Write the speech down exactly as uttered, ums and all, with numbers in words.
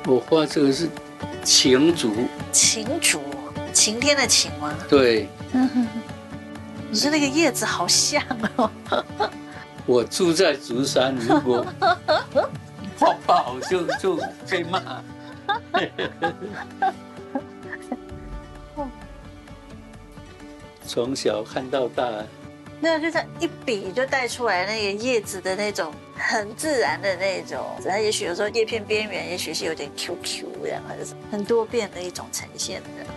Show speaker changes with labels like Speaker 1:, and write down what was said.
Speaker 1: 我画这个是晴竹，
Speaker 2: 晴竹，晴天的晴吗？
Speaker 1: 对。
Speaker 2: 嗯哼，你说那个叶子好像哦。
Speaker 1: 我住在竹山，如果画不好就就被骂。从小看到大。
Speaker 2: 那就这一笔就带出来那个叶子的那种很自然的那种，它也许有时候叶片边缘也许是有点 Q Q 这样，或者是很多变的一种呈现的。